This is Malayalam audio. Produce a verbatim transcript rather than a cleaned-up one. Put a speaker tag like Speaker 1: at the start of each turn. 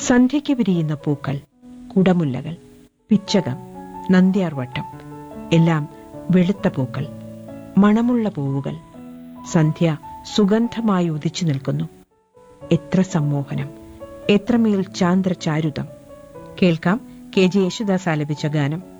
Speaker 1: സന്ധ്യയ്ക്ക് വിരിയുന്ന പൂക്കൾ, കുടമുല്ലകൾ, പിച്ചകം, നന്ദ്യാർവട്ടം, എല്ലാം വെളുത്ത പൂക്കൾ, മണമുള്ള പൂവുകൾ. സന്ധ്യ സുഗന്ധമായി ഉദിച്ചു നിൽക്കുന്നു. എത്ര സമ്മോഹനം, എത്രമേൽ ചാന്ദ്രചാരുതം. കേൾക്കാം കെ ജെ യേശുദാസ് ആലപിച്ച ഗാനം.